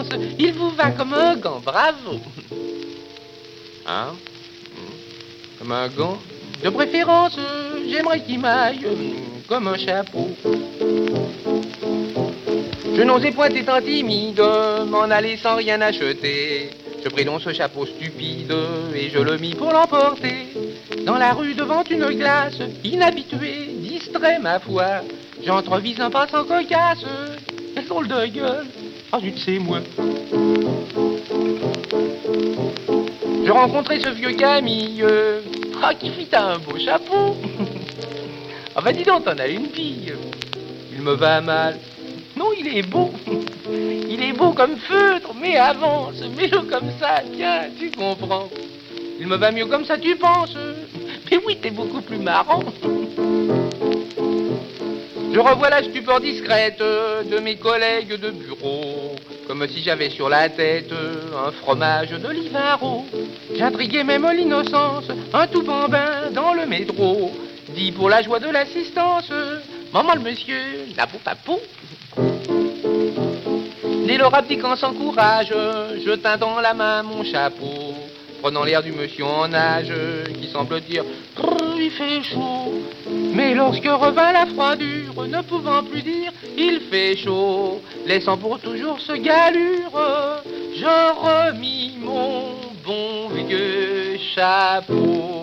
préférence, il vous va comme un gant, bravo. Hein? Comme un gant? De préférence, j'aimerais qu'il m'aille comme un chapeau. Je n'osais point étant timide, m'en aller sans rien acheter. Je pris donc ce chapeau stupide et je le mis pour l'emporter. Dans la rue devant une glace, inhabitué, distrait ma foi, j'entrevise un passant cocasse. Quel drôle de gueule, ah zut c'est moi. Je rencontrai ce vieux Camille, qui fit un beau chapeau. Ah bah dis donc, t'en as une fille. Il me va mal. Non, il est beau. Il est beau comme feutre, mais avance, mets-le comme ça, tiens, tu comprends. Il me va mieux comme ça, tu penses. Mais oui, t'es beaucoup plus marrant. Je revois la stupeur discrète de mes collègues de bureau, comme si j'avais sur la tête un fromage de Livaro. J'intriguais même l'innocence, un tout bambin dans le métro, dit pour la joie de l'assistance, maman le monsieur, napou papou. Dès lors abdiquant sans courage, je tins dans la main mon chapeau, prenant l'air du monsieur en âge, qui semble dire « il fait chaud ». Mais lorsque revint la froidure, ne pouvant plus dire « il fait chaud », laissant pour toujours ce galure, je remis mon bon vieux chapeau.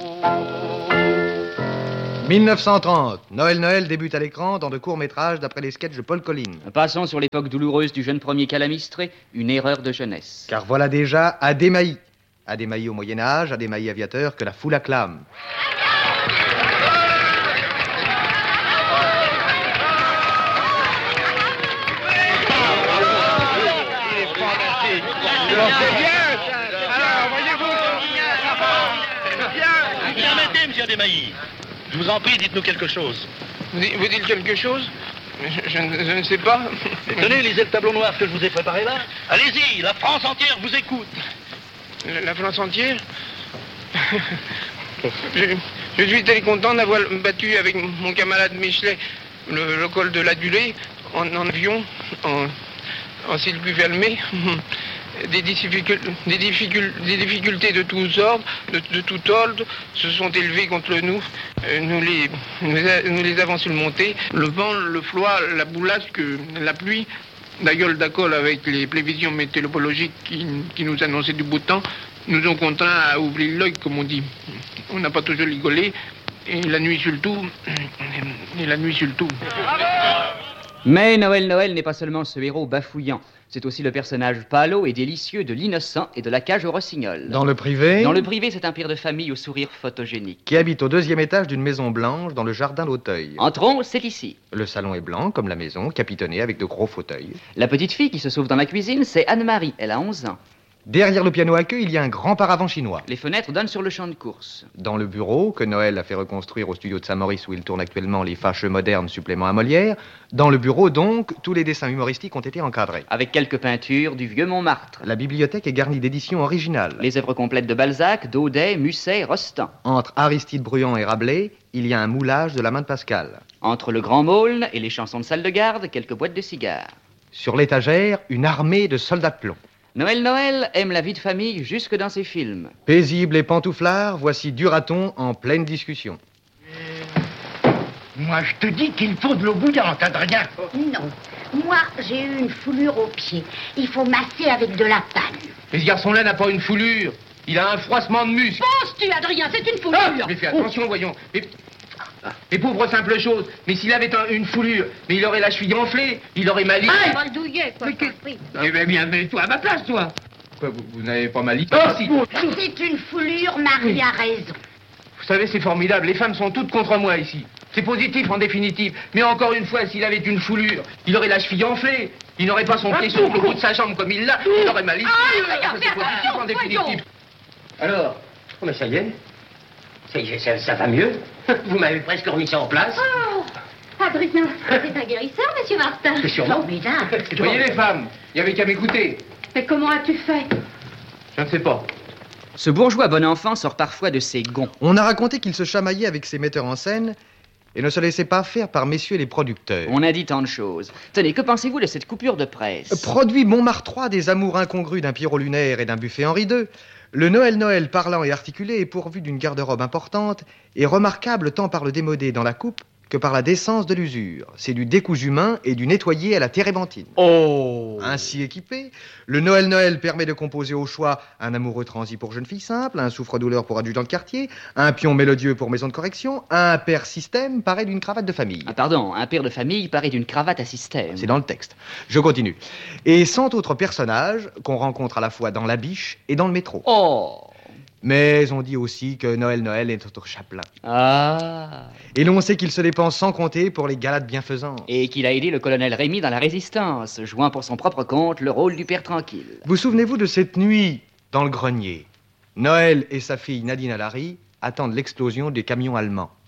1930, Noël débute à l'écran dans de courts-métrages d'après les sketchs de Paul Colline. Passons sur l'époque douloureuse du jeune premier calamistré, une erreur de jeunesse. Car voilà déjà Adémaï. Adémaï au Moyen-Âge, Adémaï aviateur que la foule acclame. Permettez, monsieur Adémaï. Je vous en prie, dites-nous quelque chose. Vous dites quelque chose? Je ne sais pas. Mais tenez, lisez le tableau noir que je vous ai préparé là. Allez-y, la France entière vous écoute. La France entière? Je suis très content d'avoir battu avec mon camarade Michelet le col de l'Adulé en avion, en circuit fermé. Des difficultés de tous ordres, de tout ordre, se sont élevées contre nous. Nous les avons surmontés. Le vent, le froid, la boullasque, la pluie, la gueule d'accord avec les prévisions météorologiques qui nous annonçaient du beau temps, nous ont contraints à ouvrir l'œil, comme on dit. On n'a pas toujours rigolé, et la nuit surtout. Mais Noël n'est pas seulement ce héros bafouillant. C'est aussi le personnage pâlot et délicieux de l'innocent et de la cage au rossignol. Dans le privé... Dans le privé, c'est un père de famille au sourire photogénique. Qui habite au 2e étage d'une maison blanche dans le jardin d'Auteuil. Entrons, c'est ici. Le salon est blanc, comme la maison, capitonné avec de gros fauteuils. La petite fille qui se sauve dans la cuisine, c'est Anne-Marie. Elle a 11 ans. Derrière le piano à queue, il y a un grand paravent chinois. Les fenêtres donnent sur le champ de course. Dans le bureau, que Noël a fait reconstruire au studio de Saint-Maurice où il tourne actuellement les fâcheux modernes suppléments à Molière, dans le bureau, donc, tous les dessins humoristiques ont été encadrés. Avec quelques peintures du vieux Montmartre. La bibliothèque est garnie d'éditions originales. Les œuvres complètes de Balzac, Daudet, Musset, Rostand. Entre Aristide Bruand et Rabelais, il y a un moulage de la main de Pascal. Entre le Grand Maulne et les chansons de salle de garde, quelques boîtes de cigares. Sur l'étagère, une armée de soldats de plomb. Noël aime la vie de famille jusque dans ses films. Paisible et pantouflard, voici Duraton en pleine discussion. Moi, je te dis qu'il faut de l'eau bouillante, Adrien. Non. Moi, j'ai eu une foulure au pied. Il faut masser avec de la panne. Mais ce garçon-là n'a pas une foulure. Il a un froissement de muscle. Penses-tu, Adrien, c'est une foulure. Mais fais attention, voyons. Mais pauvre simple chose. Mais s'il avait une foulure, mais il aurait la cheville enflée, il aurait mal. Ah, il va le douiller, quoi. Eh bien, mets-toi à ma place, toi. Quoi, vous n'avez pas mal. Si. C'est une foulure, Marie a raison. Vous savez, c'est formidable. Les femmes sont toutes contre moi ici. C'est positif en définitive. Mais encore une fois, s'il avait une foulure, il aurait la cheville enflée. Il n'aurait pas son pied sur le bout de sa jambe comme il l'a. Il aurait mal ici. C'est positif en définitive. Alors, mais ça y est, ça va mieux. Vous m'avez presque remis ça en place. Oh, Adrien, c'est un guérisseur, monsieur Martin. C'est sûrement. Formidable. Vous voyez les femmes, il n'y avait qu'à m'écouter. Mais comment as-tu fait? Je ne sais pas. Ce bourgeois bon enfant sort parfois de ses gonds. On a raconté qu'il se chamaillait avec ses metteurs en scène et ne se laissait pas faire par messieurs les producteurs. On a dit tant de choses. Tenez, que pensez-vous de cette coupure de presse? Produit Montmartre III des amours incongrus d'un Pierrot lunaire et d'un buffet Henri II, le Noël parlant et articulé est pourvu d'une garde-robe importante et remarquable tant par le démodé dans la coupe que par la décence de l'usure. C'est du décousu humain et du nettoyé à la térébenthine. Oh! Ainsi équipé, le Noël permet de composer au choix un amoureux transi pour jeune fille simple, un souffre-douleur pour adjudant de quartier, un pion mélodieux pour maison de correction, un père système paré d'une cravate de famille. Ah pardon, un père de famille paré d'une cravate à système. C'est dans le texte. Je continue. Et 100 autres personnages qu'on rencontre à la fois dans la biche et dans le métro. Oh! Mais on dit aussi que Noël est notre chapelain. Ah! Et l'on sait qu'il se dépense sans compter pour les galates bienfaisants. Et qu'il a aidé le colonel Rémy dans la résistance, jouant pour son propre compte le rôle du père tranquille. Vous souvenez-vous de cette nuit dans le grenier? Noël et sa fille Nadine Alary attendent l'explosion des camions allemands.